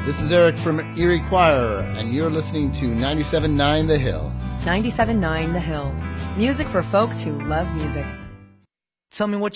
This is Eric from Erie Choir, and you're listening to 97.9 The Hill. 97.9 The Hill. Music for folks who love music. Tell me what